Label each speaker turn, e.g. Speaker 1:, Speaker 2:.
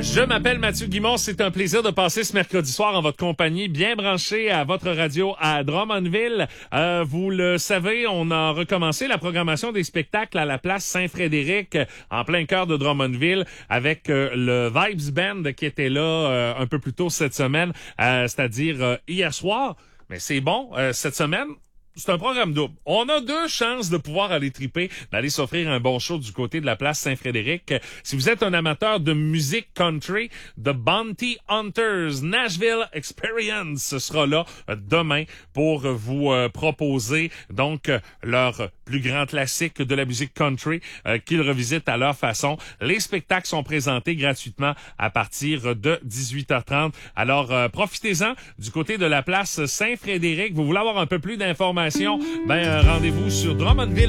Speaker 1: Je m'appelle Mathieu Guimond. C'est un plaisir de passer ce mercredi soir en votre compagnie, bien branché à votre radio à Drummondville. Vous le savez, on a recommencé la programmation des spectacles à la place Saint-Frédéric, en plein cœur de Drummondville, avec le Vibes Band qui était là un peu plus tôt cette semaine, c'est-à-dire hier soir. Mais c'est bon, cette semaine, c'est un programme double. On a deux chances de pouvoir aller triper, d'aller s'offrir un bon show du côté de la place Saint-Frédéric. Si vous êtes un amateur de musique country, The Bounty Hunters Nashville Experience ce sera là demain pour vous proposer donc leur plus grand classique de la musique country qu'ils revisitent à leur façon. Les spectacles sont présentés gratuitement à partir de 18h30. Alors profitez-en du côté de la place Saint-Frédéric. Vous voulez avoir un peu plus d'informations? Rendez-vous sur Drummondville.